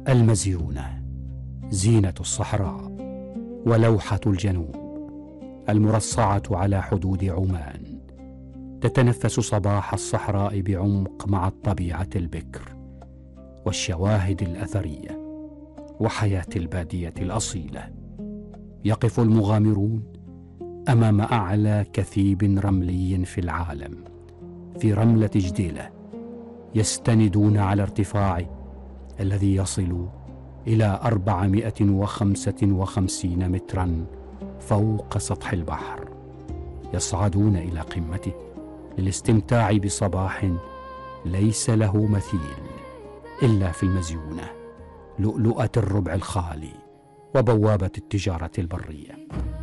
المزيونة، زينة الصحراء ولوحة الجنوب، المرصعة على حدود عمان، تتنفس صباح الصحراء بعمق مع الطبيعة البكر والشواهد الأثرية وحياة البادية الأصيلة. يقف المغامرون أمام أعلى كثيب رملي في العالم، في رملة جديلة، يستندون على ارتفاع الذي يصل إلى 455 مترا فوق سطح البحر. يصعدون إلى قمته للاستمتاع بصباح ليس له مثيل إلا في المزيونة، لؤلؤة الربع الخالي وبوابة التجارة البرية.